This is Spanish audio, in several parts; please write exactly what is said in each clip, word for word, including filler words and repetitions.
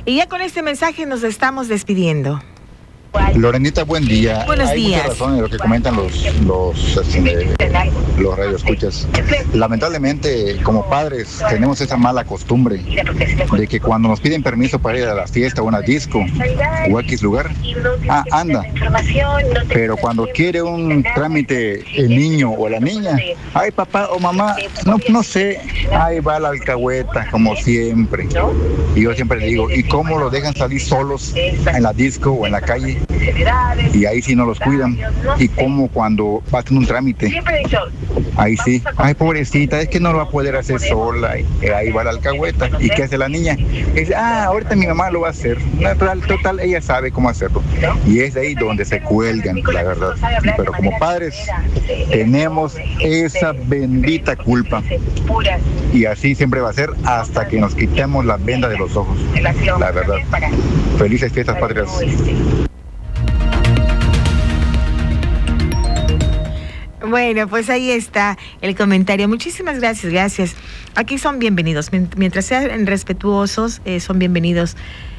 Y ya con este mensaje nos estamos despidiendo. Lorenita, buen día. Buenos Hay días. mucha razón en lo que comentan los los, este, los radioescuchas. Lamentablemente, como padres, tenemos esa mala costumbre de que cuando nos piden permiso para ir a la fiesta o una disco o X lugar, ah, anda. Pero cuando quiere un trámite el niño o la niña, ay, papá o mamá, no, no sé, ahí va la alcahueta, como siempre. Y yo siempre le digo, ¿y cómo lo dejan salir solos en la disco o en la calle? Y ahí sí no los cuidan. Y como cuando va a tener un trámite, ahí sí, ay, pobrecita, es que no lo va a poder hacer sola. Y ahí va la alcahueta. ¿Y qué hace la niña? Y dice, ah, ahorita mi mamá lo va a hacer. Total, total, ella sabe cómo hacerlo. Y es de ahí donde se cuelgan, la verdad. Pero como padres tenemos esa bendita culpa. Y así siempre va a ser hasta que nos quitemos la venda de los ojos, la verdad. Felices fiestas patrias. Bueno, pues ahí está el comentario. Muchísimas gracias, gracias. Aquí son bienvenidos. Mientras sean respetuosos, eh, son bienvenidos.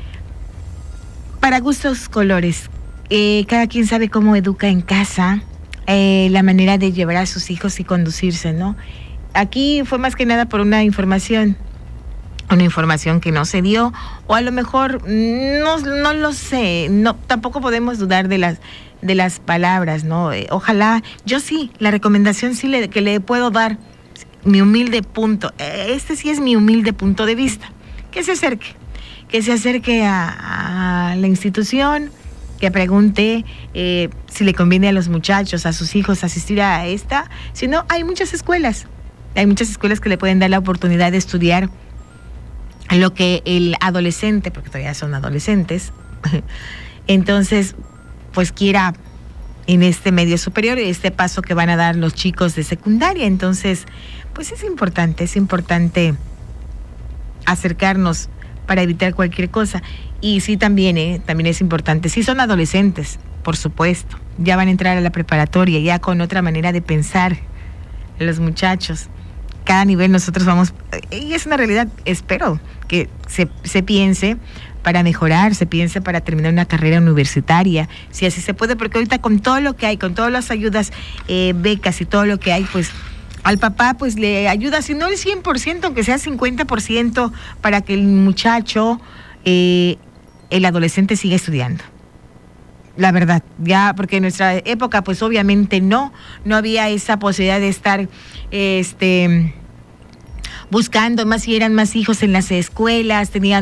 Para gustos, colores. Eh, cada quien sabe cómo educa en casa, eh, la manera de llevar a sus hijos y conducirse, ¿no? Aquí fue más que nada por una información, una información que no se dio, o a lo mejor no, no lo sé, no, tampoco podemos dudar de las de las palabras, ¿no? Eh, ojalá, yo sí, la recomendación sí le, que le puedo dar, mi humilde punto, este sí es mi humilde punto de vista, que se acerque, que se acerque a, a la institución, que pregunte eh, si le conviene a los muchachos, a sus hijos asistir a esta. Si no, hay muchas escuelas, hay muchas escuelas que le pueden dar la oportunidad de estudiar lo que el adolescente, porque todavía son adolescentes, entonces pues quiera en este medio superior, este paso que van a dar los chicos de secundaria. Entonces, pues es importante, es importante acercarnos para evitar cualquier cosa. Y sí también, ¿eh? también es importante, sí son adolescentes, por supuesto, ya van a entrar a la preparatoria, ya con otra manera de pensar los muchachos. Cada nivel nosotros vamos, y es una realidad, espero que se, se piense para mejorar, se piense para terminar una carrera universitaria, si así se puede, porque ahorita con todo lo que hay, con todas las ayudas, eh, becas y todo lo que hay, pues al papá pues le ayuda, si no el cien por ciento, aunque sea cincuenta por ciento, para que el muchacho, eh, el adolescente siga estudiando. La verdad, ya, porque en nuestra época pues obviamente no, no había esa posibilidad de estar, este... buscando más, si eran más hijos en las escuelas, tenían